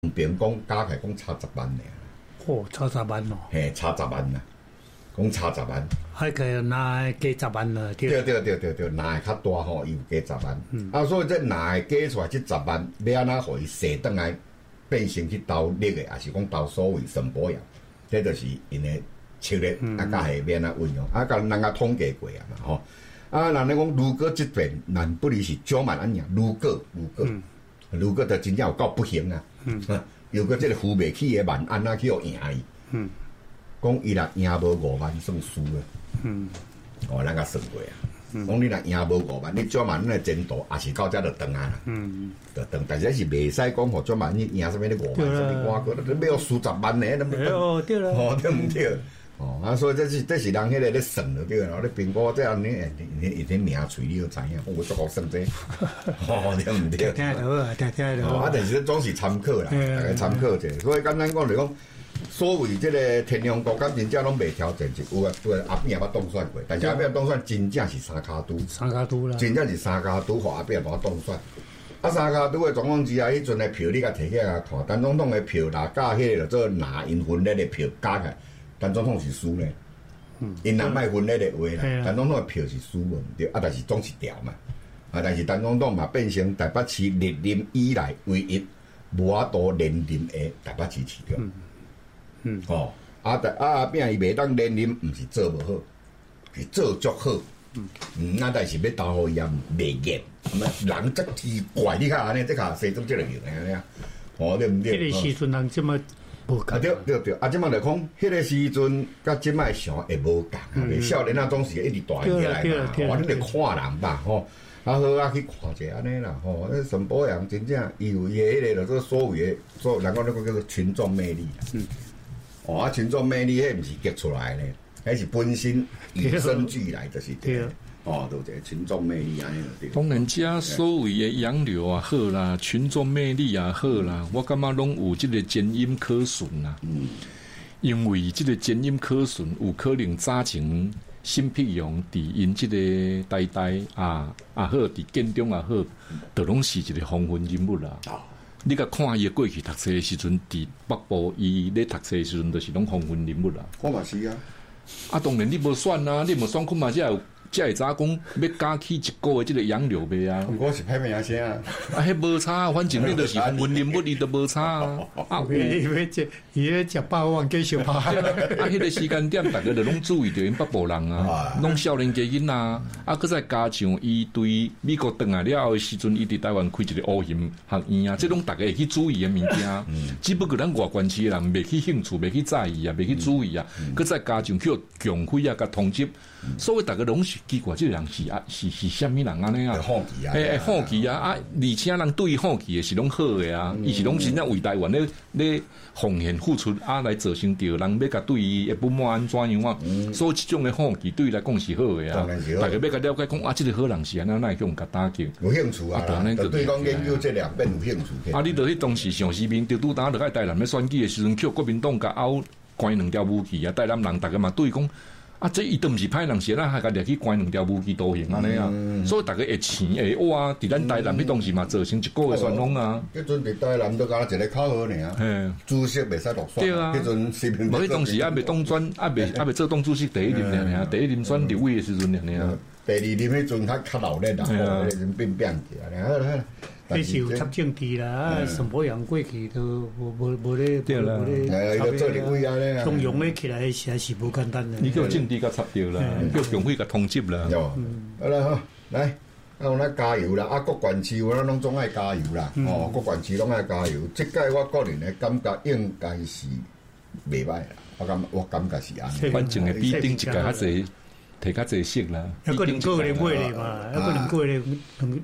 平讲加起来讲差10万呢。 哦，差10万哦。 嘿，差10万呐，讲差10万。 还个拿加10万了， 对，拿会较大吼，伊有加10万。所以这拿会加出来这10万，要安怎互伊踅转来变成去投绿的，还是讲投所谓神保养？这就是因的策略，甲下面啊运用，甲人家统计过啊嘛吼。人咧讲如果这边咱不离是9万安样，如果就真正有够不行啊。如果这个付袂起的万安怎去互赢伊？讲伊若赢无5万算输啊。咱甲算过啊。讲你若赢无5万，你9万的前途也是到遮就断啊啦。就断，但是是袂使讲互9万你赢啥物你5万，啥物外国，你要输10万的，你哦对了， 对毋对？所以这是人迄个咧算就对了，你评估这样你名嘴你就知影，我足够算这，对毋对？ 听到但是总是参考啦，大家参考者。所以简单讲就讲，所谓这个天龙国敢真正拢袂挑战，有啊，阿扁也捌当选过，但是阿扁当选真正是三卡都啦，真正是三卡都，互阿扁无当选。三卡都的状况之下，迄阵的票你甲摕起来看，陈总统的票加迄个做拿因分裂的票加起来。陈总统是输呢，因若卖分裂的话啦，陈总统的票是输无毋对，但是总是调嘛，但是陈总统嘛变成台北市历任以来唯一无法度连任的台北市市长。阿扁伊袂当连任，毋是做无好，是做足好。但是要投互伊也袂严，人则奇怪，你看安尼，这下西装这个样安尼啊，对毋对？ 迄个时阵人这么。 对，即摆就讲，迄个时阵甲即摆想会无共啊，少年总是一直大起来嘛，你得看人吧，好去看者安尼啦，陈保阳真正伊有伊迄个做所谓的人讲那个叫做群众魅力啦，群众魅力迄毋是激出来咧，迄是本身与生俱来，就是对。都这群众魅力安尼对。 当然，遮所谓的洋流也好啦，群众魅力也好啦，我感觉拢有这个前因可循啦。因为这个前因可循，有可能早前辛碧阳伫因这个代好，伫建中也好，都拢是一个风云人物啦。你甲看伊过去读册的时阵，伫北部伊咧读册的时阵，就是拢风云人物啦。 我嘛是啊。 当然你无选啊，你无选看嘛，才会知讲要加起一个的这个洋流呗啊！ 我是歹名声啊！ 迄无差，反正你就是风云人物，你都无差啊！ 伊要食饱饭继续拍。 迄个时间点，大家就拢注意到因北部人啊，拢少年家囡啊，搁再加上伊对美国转来了后的时阵，伊伫台湾开一个乌型学院啊，这拢大家会去注意的物件。只不过咱外关市的人未去兴趣，未去在意啊，未去注意啊，搁再加上去强匪啊，甲通缉，所以大家拢是。奇怪，这个人是什么人安尼啊？ 好奇啊！ 好奇啊！而且人对好奇的是拢好的啊，伊是拢真正为台湾咧奉献付出来造成着人要甲对伊会不满怎样啊？所以这种的好奇对伊来讲是好的啊。大家要甲了解讲这个好人是安那去用甲打击？ 有兴趣啊！对讲研究这两边有兴趣。 你著迄当时上时面，拄打落去台南咧选举的时阵，叫国民党甲拗关2条武器啊，台南人大家嘛对讲。这伊都毋是歹人，是咱还家己去关2条武器刀行安尼啊，所以大家会钱会挖，伫咱台南迄当时嘛造成一个旋风啊。 迄阵伫台南都敢一个口号尔，主席袂使落选。 对啊， 迄阵是无迄当时还未当选，还未做党主席第1任尔，第1任选立委的时阵尔。 第2任迄阵较闹热啦，迄阵变起来。 这是有插政治啦，陈保阳过去都无咧， 对啦，做立委啊咧， 中庸咧起来实在是无简单的。 你叫政治甲插掉啦，叫强匪甲通缉啦。 好啦哈，来，咱加油啦！各县市咱拢总爱加油啦。各县市拢爱加油。这届我个人的感觉应该是袂歹啦。我感觉是安尼。 反正会比顶一届较济，摕较济色啦。 还个2个月买咧嘛，还个2个月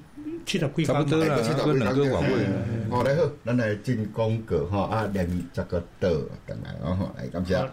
70几差不多啦，个2个月好，来好，咱来进广告哈，连这个岛等来来感谢。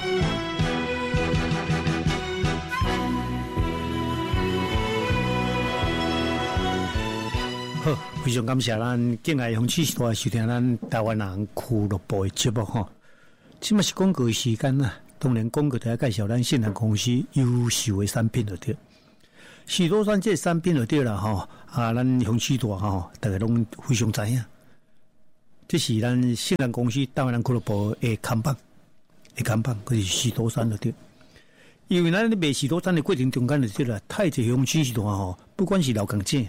好，非常感谢咱敬爱红旗时代收听咱台湾人俱乐部的节目哈。即嘛是广告的时间啦，当然广告就要介绍咱信任公司优秀的产品就对。许多选这产品就对啦吼，咱红旗大吼，大家拢非常知影。 这是咱信任公司台湾人俱乐部的看板，就是许多山的对。因为咱卖许多山的过程中间的对啦，太济乡亲是多吼，不管是老港姐、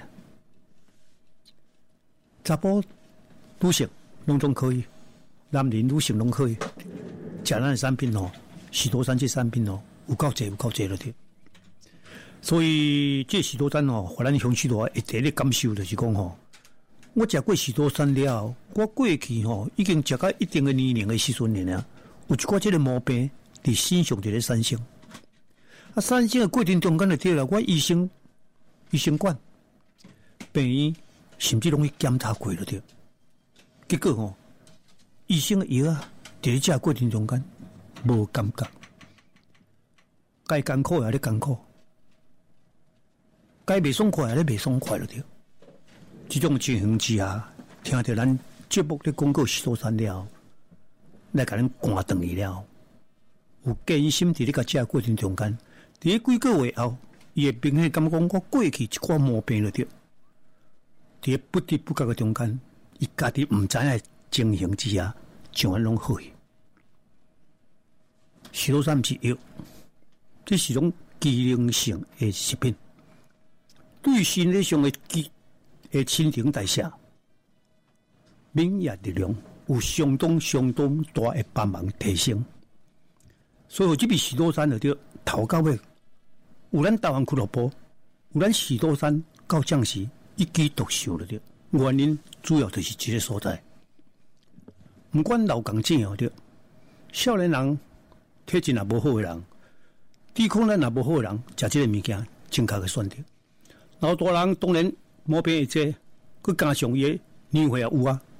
查甫、女性，拢总可以，男人、女性拢可以。食咱的产品吼，许多山这产品吼，有够济了对。所以这许多山吼，互咱乡亲多一第一感受就是讲吼。我食过许多山了，我过去吼已经食到一定的年龄的时阵了，有一寡这个毛病伫身上就咧产生。啊，产生的过程中间就对了，我医生管病院甚至拢去检查过了对。结果吼，医生的药啊，伫咧食过程中间无感觉，该艰苦也咧艰苦，该袂爽快也咧袂爽快了对。这种情形之下，听到咱节目咧广告许多山了，来甲咱赶断去了。有艰辛伫咧甲食过程中间，伫咧几个月后，伊会明显感觉讲我过去一寡毛病了着。伫咧不知不觉嘅中间，伊家己毋知影情形之下，像安拢好去。许多山毋是药，这是种机能性的食品，对身体上的新陈代谢、免疫力量有相当大的帮忙提升。所以这边许多山就头到尾，有咱台湾俱乐部，有咱许多山到将士一举独秀了的。原因主要就是这个所在。不管老港姐哦对，少年人体质也无好的人，抵抗力也无好的人，食这个物件正确的选择。老大人当然毛病会多，佮加上伊年岁也有啊，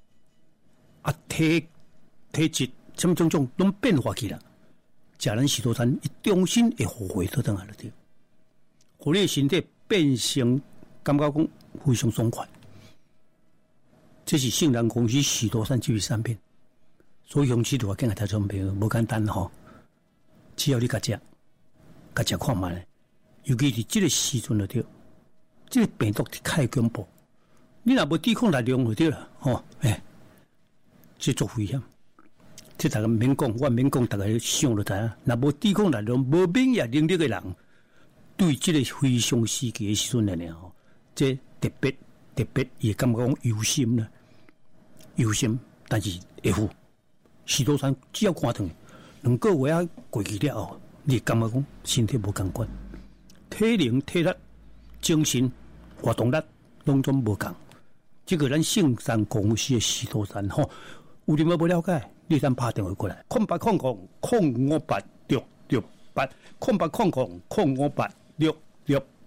体质什种拢变化起来。食咱许多餐，伊重新会复活倒转来了对，互你身体变成感觉讲非常爽快。这是圣人公司许多餐这类产品，所以乡亲就话，今日听众朋友无简单吼，只要你甲食看卖，尤其是这个时阵就对。这个病毒太恐怖，你若无抵抗力量就对了，吼，这足危险。这大家免讲，我免讲，大家想就知影。若无抵抗力量、无免疫能力的人，对这个非常时期的时阵来吼，这特别也感觉讲忧心啦，忧心，但是会好。许多山只要看断，2个月啊过去了后，你感觉讲身体无共款，体能、体力、精神。活动力拢总无共，这个咱圣山公司的许多山吼，有任何不了解，你咱打电话过来，0800-058-668，0800-058-668。